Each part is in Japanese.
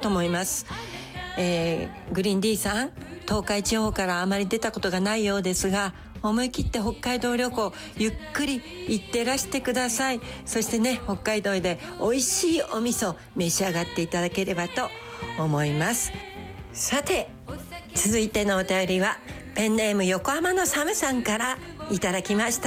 思います。グリーン D さん、東海地方からあまり出たことがないようですが、思い切って北海道旅行ゆっくり行ってらしてください。そしてね、北海道で美味しいお味噌召し上がっていただければと思います。さて、続いてのお便りはペンネーム横浜のサムさんからいただきました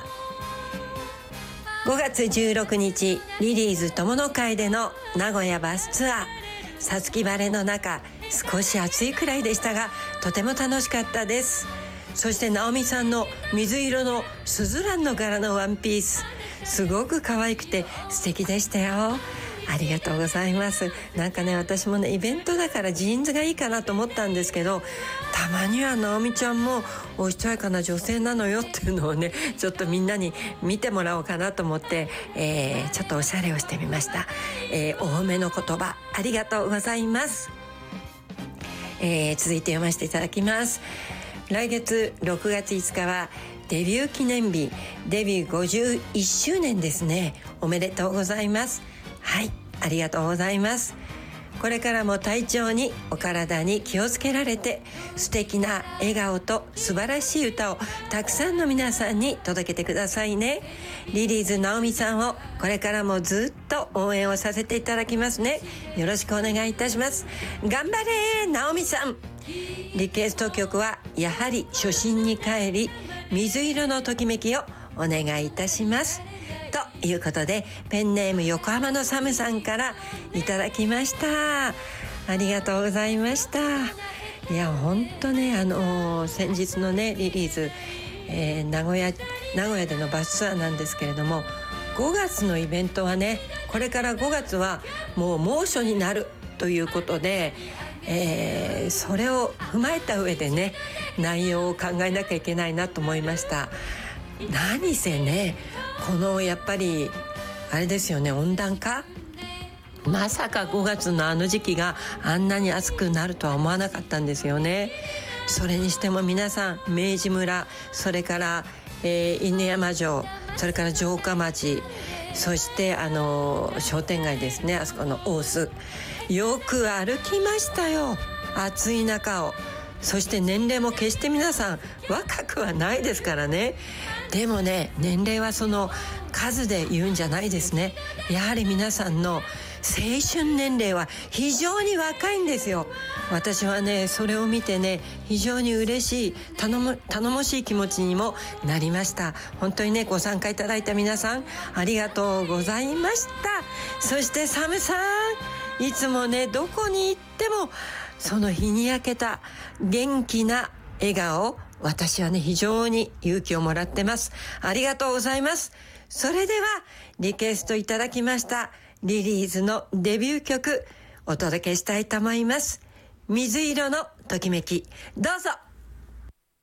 。5月16日リリーズ友の会での名古屋バスツアー、さつき晴れの中少し暑いくらいでしたが、とても楽しかったです。そして直美さんの水色のスズランの柄のワンピース、すごく可愛くて素敵でしたよ。ありがとうございます。なんかね、私もね、イベントだからジーンズがいいかなと思ったんですけど、たまには直美ちゃんもおしとやかな女性なのよっていうのをね、ちょっとみんなに見てもらおうかなと思って、ちょっとおしゃれをしてみました。お褒めの言葉ありがとうございます。続いて読ませていただきます。来月6月5日はデビュー記念日、デビュー51周年ですね。おめでとうございます。はい、ありがとうございます。これからも体調にお体に気をつけられて、素敵な笑顔と素晴らしい歌をたくさんの皆さんに届けてくださいね。リリーズ直美さんをこれからもずっと応援をさせていただきますね。よろしくお願いいたします。頑張れ直美さん。リクエスト曲はやはり初心に帰り、水色のときめきをお願いいたします。ということで、ペンネーム横浜のサムさんからいただきました。ありがとうございました。いや本当ね、先日のねリリーズ、名古屋でのバスツアーなんですけれども、5月のイベントはね、これから5月はもう猛暑になるということで、それを踏まえた上でね、内容を考えなきゃいけないなと思いました。何せね、このやっぱりあれですよね、温暖化、まさか5月のあの時期があんなに暑くなるとは思わなかったんですよね。それにしても皆さん、明治村、それから、犬山城、それから城下町、そして商店街ですね、あそこの大須、よく歩きましたよ、暑い中を。そして年齢も決して皆さん若くはないですからね。でもね、年齢はその数で言うんじゃないですね。やはり皆さんの青春年齢は非常に若いんですよ。私はね、それを見てね、非常に嬉しい、頼もしい気持ちにもなりました。本当にね、ご参加いただいた皆さんありがとうございました。そしてサムさん、いつもね、どこに行ってもその日に焼けた元気な笑顔、私はね、非常に勇気をもらってます。ありがとうございます。それではリクエストいただきましたリリーズのデビュー曲お届けしたいと思います。水色のときめき、どうぞ。